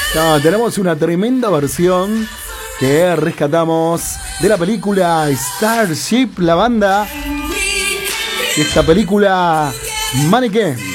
No, tenemos una tremenda versión que rescatamos de la película Starship, la banda. Esta película Mannequin.